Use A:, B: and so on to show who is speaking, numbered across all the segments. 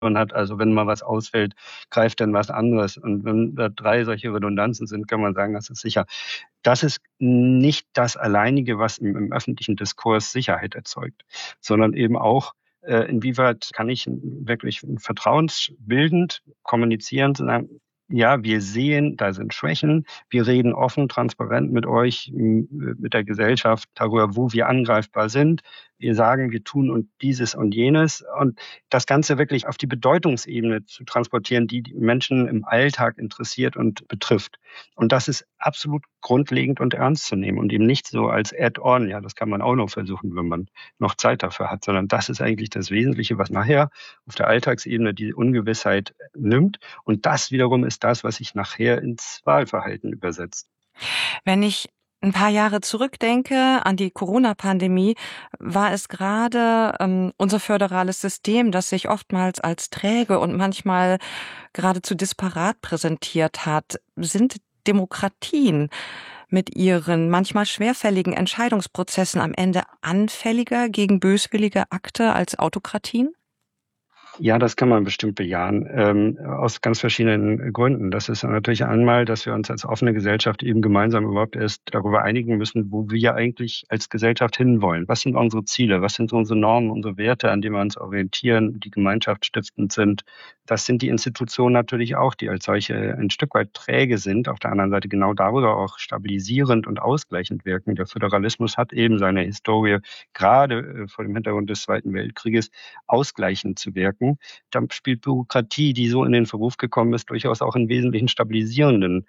A: hat. Also wenn mal was ausfällt, greift dann was anderes. Und wenn da 3 solche Redundanzen sind, kann man sagen, das ist sicher. Das ist nicht das Alleinige, was im öffentlichen Diskurs Sicherheit erzeugt, sondern eben auch, inwieweit kann ich wirklich vertrauensbildend kommunizieren, zu sagen, ja, wir sehen, da sind Schwächen. Wir reden offen, transparent mit euch, mit der Gesellschaft darüber, wo wir angreifbar sind. Wir sagen, wir tun und dieses und jenes. Und das Ganze wirklich auf die Bedeutungsebene zu transportieren, die die Menschen im Alltag interessiert und betrifft. Und das ist absolut grundlegend und ernst zu nehmen und eben nicht so als Add-on, ja, das kann man auch noch versuchen, wenn man noch Zeit dafür hat, sondern das ist eigentlich das Wesentliche, was nachher auf der Alltagsebene die Ungewissheit nimmt. Und das wiederum ist das, was sich nachher ins Wahlverhalten übersetzt.
B: Wenn ich ein paar Jahre zurückdenke an die Corona-Pandemie, war es gerade unser föderales System, das sich oftmals als träge und manchmal geradezu disparat präsentiert hat. Sind Demokratien mit ihren manchmal schwerfälligen Entscheidungsprozessen am Ende anfälliger gegen böswillige Akte als Autokratien?
A: Ja, das kann man bestimmt bejahen, aus ganz verschiedenen Gründen. Das ist natürlich einmal, dass wir uns als offene Gesellschaft eben gemeinsam überhaupt erst darüber einigen müssen, wo wir eigentlich als Gesellschaft hinwollen. Was sind unsere Ziele? Was sind unsere Normen, unsere Werte, an denen wir uns orientieren, die gemeinschaftsstiftend sind? Das sind die Institutionen natürlich auch, die als solche ein Stück weit träge sind. Auf der anderen Seite genau darüber auch stabilisierend und ausgleichend wirken. Der Föderalismus hat eben seine Historie, gerade vor dem Hintergrund des Zweiten Weltkrieges, ausgleichend zu wirken. Da spielt Bürokratie, die so in den Verruf gekommen ist, durchaus auch einen wesentlichen stabilisierenden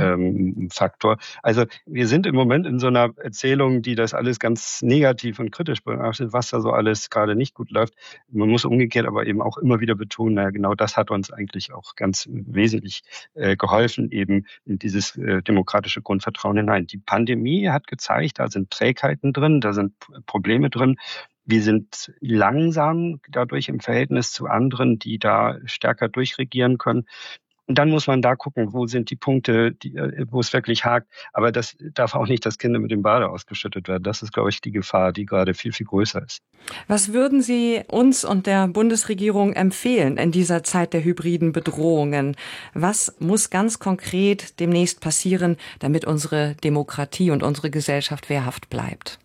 A: Faktor. Also wir sind im Moment in so einer Erzählung, die das alles ganz negativ und kritisch betrachtet, was da so alles gerade nicht gut läuft. Man muss umgekehrt aber eben auch immer wieder betonen, naja, genau das hat uns eigentlich auch ganz wesentlich geholfen, eben in dieses demokratische Grundvertrauen hinein. Die Pandemie hat gezeigt, da sind Trägheiten drin, da sind Probleme drin. Wir sind langsam dadurch im Verhältnis zu anderen, die da stärker durchregieren können. Und dann muss man da gucken, wo sind die Punkte, wo es wirklich hakt. Aber das darf auch nicht das Kind mit dem Bade ausgeschüttet werden. Das ist, glaube ich, die Gefahr, die gerade viel, viel größer ist.
B: Was würden Sie uns und der Bundesregierung empfehlen in dieser Zeit der hybriden Bedrohungen? Was muss ganz konkret demnächst passieren, damit unsere Demokratie und unsere Gesellschaft wehrhaft bleibt?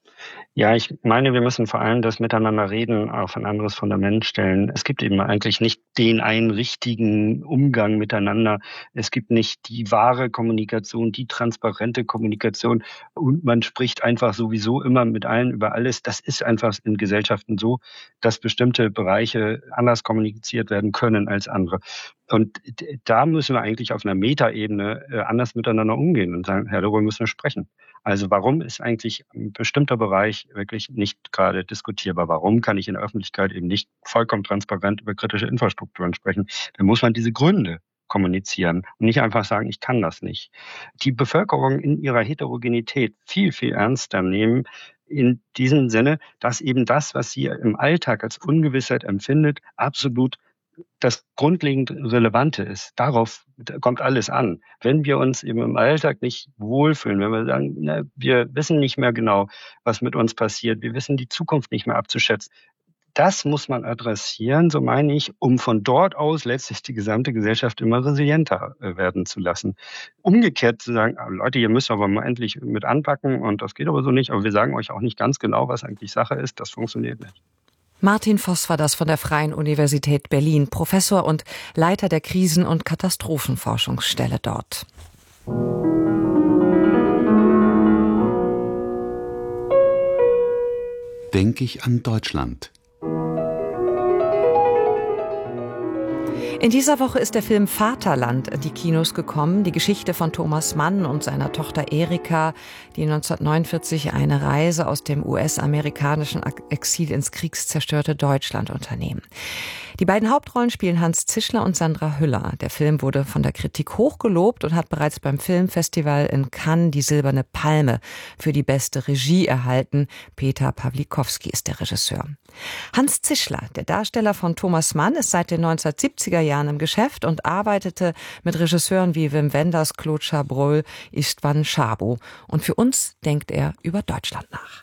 A: Ja, ich meine, wir müssen vor allem das Miteinander reden auf ein anderes Fundament stellen. Es gibt eben eigentlich nicht den einen richtigen Umgang miteinander. Es gibt nicht die wahre Kommunikation, die transparente Kommunikation und man spricht einfach sowieso immer mit allen über alles. Das ist einfach in Gesellschaften so, dass bestimmte Bereiche anders kommuniziert werden können als andere. Und da müssen wir eigentlich auf einer Metaebene anders miteinander umgehen und sagen, ja, darüber müssen wir sprechen. Also warum ist eigentlich ein bestimmter Bereich wirklich nicht gerade diskutierbar? Warum kann ich in der Öffentlichkeit eben nicht vollkommen transparent über kritische Infrastrukturen sprechen? Dann muss man diese Gründe kommunizieren und nicht einfach sagen, ich kann das nicht. Die Bevölkerung in ihrer Heterogenität viel, viel ernster nehmen, in diesem Sinne, dass eben das, was sie im Alltag als Ungewissheit empfindet, absolut das grundlegend Relevante ist. Darauf kommt alles an. Wenn wir uns eben im Alltag nicht wohlfühlen, wenn wir sagen, na, wir wissen nicht mehr genau, was mit uns passiert, wir wissen die Zukunft nicht mehr abzuschätzen, das muss man adressieren, so meine ich, um von dort aus letztlich die gesamte Gesellschaft immer resilienter werden zu lassen. Umgekehrt zu sagen, Leute, ihr müsst aber mal endlich mit anpacken und das geht aber so nicht, aber wir sagen euch auch nicht ganz genau, was eigentlich Sache ist, das funktioniert nicht.
B: Martin Voss war das von der Freien Universität Berlin, Professor und Leiter der Krisen- und Katastrophenforschungsstelle dort.
C: Denke ich an Deutschland.
B: In dieser Woche ist der Film Vaterland in die Kinos gekommen. Die Geschichte von Thomas Mann und seiner Tochter Erika, die 1949 eine Reise aus dem US-amerikanischen Exil ins kriegszerstörte Deutschland unternehmen. Die beiden Hauptrollen spielen Hans Zischler und Sandra Hüller. Der Film wurde von der Kritik hochgelobt und hat bereits beim Filmfestival in Cannes die Silberne Palme für die beste Regie erhalten. Peter Pawlikowski ist der Regisseur. Hans Zischler, der Darsteller von Thomas Mann, ist seit den 1970er Jahren im Geschäft und arbeitete mit Regisseuren wie Wim Wenders, Claude Chabrol, Istvan Szabo. Und für uns denkt er über Deutschland nach.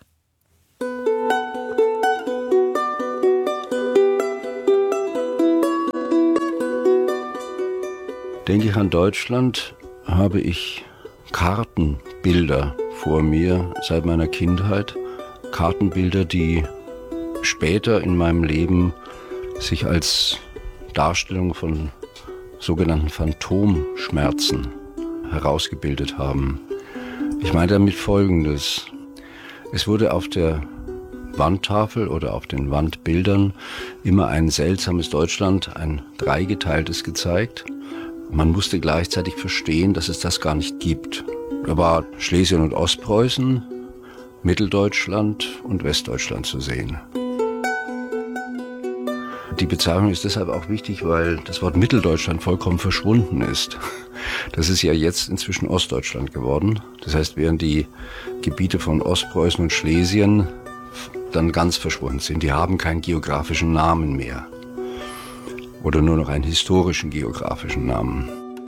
D: Denke ich an Deutschland, habe ich Kartenbilder vor mir seit meiner Kindheit. Kartenbilder, die später in meinem Leben sich als Darstellung von sogenannten Phantomschmerzen herausgebildet haben. Ich meine damit Folgendes. Es wurde auf der Wandtafel oder auf den Wandbildern immer ein seltsames Deutschland, ein dreigeteiltes gezeigt. Man musste gleichzeitig verstehen, dass es das gar nicht gibt. Da war Schlesien und Ostpreußen, Mitteldeutschland und Westdeutschland zu sehen. Die Bezeichnung ist deshalb auch wichtig, weil das Wort Mitteldeutschland vollkommen verschwunden ist. Das ist ja jetzt inzwischen Ostdeutschland geworden. Das heißt, während die Gebiete von Ostpreußen und Schlesien dann ganz verschwunden sind, die haben keinen geografischen Namen mehr. Oder nur noch einen historischen geografischen Namen.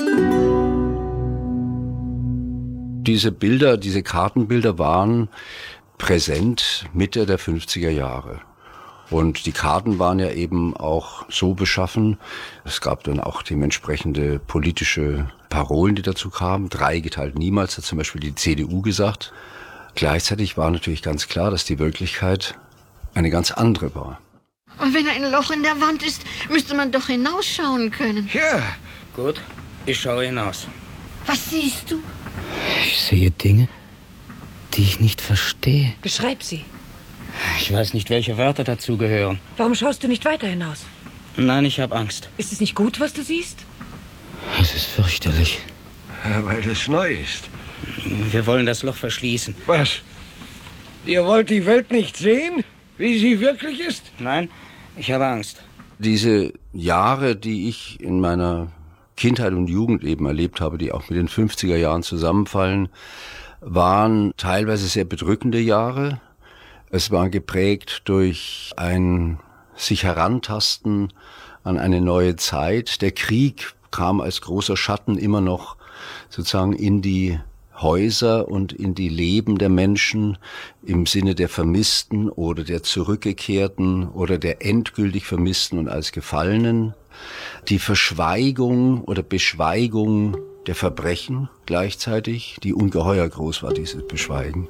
D: Diese Bilder, diese Kartenbilder waren präsent Mitte der 50er Jahre. Und die Karten waren ja eben auch so beschaffen, es gab dann auch dementsprechende politische Parolen, die dazu kamen. Dreigeteilt niemals, hat zum Beispiel die CDU gesagt. Gleichzeitig war natürlich ganz klar, dass die Wirklichkeit eine ganz andere war.
E: Und wenn ein Loch in der Wand ist, müsste man doch hinausschauen können.
F: Ja. Gut, ich schaue hinaus.
E: Was siehst du?
F: Ich sehe Dinge, die ich nicht verstehe.
G: Beschreib sie.
F: Ich weiß nicht, welche Wörter dazugehören.
G: Warum schaust du nicht weiter hinaus?
F: Nein, ich habe Angst.
G: Ist es nicht gut, was du siehst?
F: Es ist fürchterlich.
H: Ja, weil es neu ist.
F: Wir wollen das Loch verschließen.
H: Was? Ihr wollt die Welt nicht sehen, wie sie wirklich ist?
F: Nein, ich habe Angst.
D: Diese Jahre, die ich in meiner Kindheit und Jugend eben erlebt habe, die auch mit den 50er Jahren zusammenfallen, waren teilweise sehr bedrückende Jahre. Es war geprägt durch ein sich herantasten an eine neue Zeit. Der Krieg kam als großer Schatten immer noch sozusagen in die Häuser und in die Leben der Menschen im Sinne der Vermissten oder der Zurückgekehrten oder der endgültig Vermissten und als Gefallenen. Die Verschweigung oder Beschweigung der Verbrechen gleichzeitig, die ungeheuer groß war, dieses Beschweigen.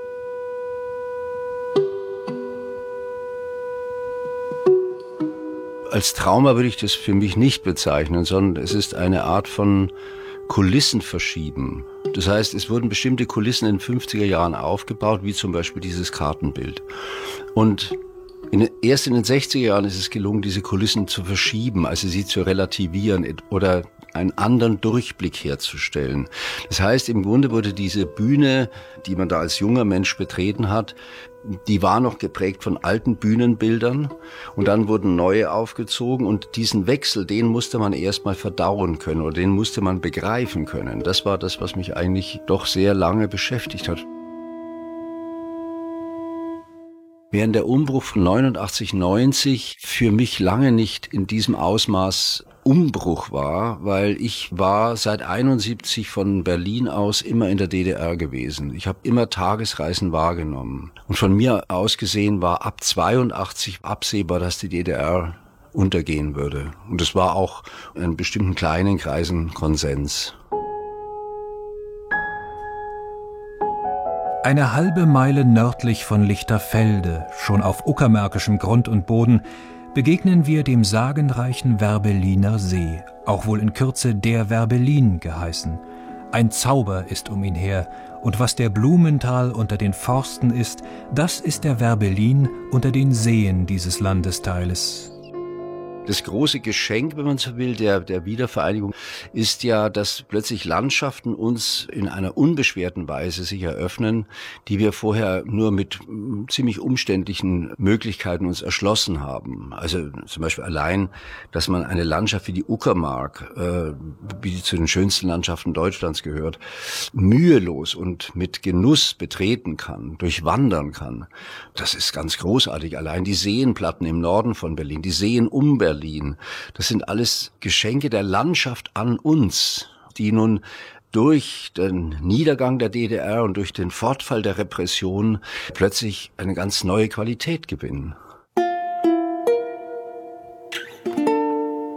D: Als Trauma würde ich das für mich nicht bezeichnen, sondern es ist eine Art von Kulissenverschieben. Das heißt, es wurden bestimmte Kulissen in den 50er Jahren aufgebaut, wie zum Beispiel dieses Kartenbild. Und erst in den 60er Jahren ist es gelungen, diese Kulissen zu verschieben, also sie zu relativieren oder einen anderen Durchblick herzustellen. Das heißt, im Grunde wurde diese Bühne, die man da als junger Mensch betreten hat, die war noch geprägt von alten Bühnenbildern und dann wurden neue aufgezogen und diesen Wechsel, den musste man erstmal verdauen können oder den musste man begreifen können. Das war das, was mich eigentlich doch sehr lange beschäftigt hat. Während der Umbruch von 89, 90 für mich lange nicht in diesem Ausmaß Umbruch war, weil ich war seit 71 von Berlin aus immer in der DDR gewesen. Ich habe immer Tagesreisen wahrgenommen. Und von mir aus gesehen war ab 82 absehbar, dass die DDR untergehen würde. Und es war auch in bestimmten kleinen Kreisen Konsens.
I: Eine halbe Meile nördlich von Lichterfelde, schon auf uckermärkischem Grund und Boden, begegnen wir dem sagenreichen Werbelliner See, auch wohl in Kürze der Werbellin geheißen. Ein Zauber ist um ihn her, und was der Blumenthal unter den Forsten ist, das ist der Werbellin unter den Seen dieses Landesteiles.
D: Das große Geschenk, wenn man so will, der Wiedervereinigung ist ja, dass plötzlich Landschaften uns in einer unbeschwerten Weise sich eröffnen, die wir vorher nur mit ziemlich umständlichen Möglichkeiten uns erschlossen haben. Also zum Beispiel allein, dass man eine Landschaft wie die Uckermark, die zu den schönsten Landschaften Deutschlands gehört, mühelos und mit Genuss betreten kann, durchwandern kann. Das ist ganz großartig. Allein die Seenplatten im Norden von Berlin, die Seen um Berlin, das sind alles Geschenke der Landschaft an uns, die nun durch den Niedergang der DDR und durch den Fortfall der Repression plötzlich eine ganz neue Qualität gewinnen.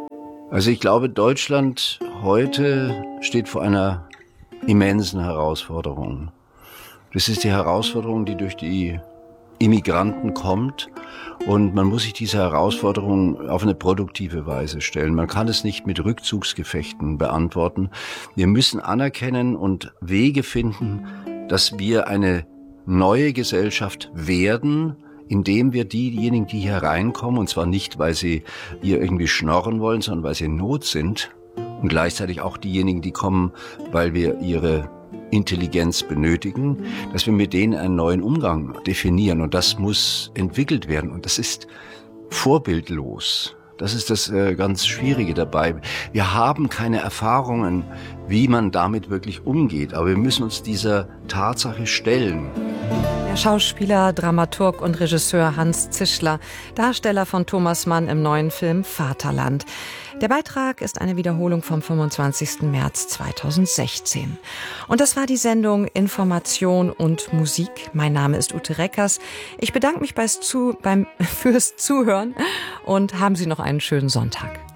D: Also ich glaube, Deutschland heute steht vor einer immensen Herausforderung. Das ist die Herausforderung, die durch die Immigranten kommt. Und man muss sich diese Herausforderung auf eine produktive Weise stellen. Man kann es nicht mit Rückzugsgefechten beantworten. Wir müssen anerkennen und Wege finden, dass wir eine neue Gesellschaft werden, indem wir diejenigen, die hier reinkommen, und zwar nicht, weil sie hier irgendwie schnorren wollen, sondern weil sie in Not sind, und gleichzeitig auch diejenigen, die kommen, weil wir ihre Intelligenz benötigen, dass wir mit denen einen neuen Umgang definieren. Und das muss entwickelt werden. Und das ist vorbildlos. Das ist das ganz Schwierige dabei. Wir haben keine Erfahrungen, wie man damit wirklich umgeht. Aber wir müssen uns dieser Tatsache stellen.
B: Der Schauspieler, Dramaturg und Regisseur Hans Zischler, Darsteller von Thomas Mann im neuen Film Vaterland. Der Beitrag ist eine Wiederholung vom 25. März 2016. Und das war die Sendung Information und Musik. Mein Name ist Ute Reckers. Ich bedanke mich fürs Zuhören und haben Sie noch einen schönen Sonntag.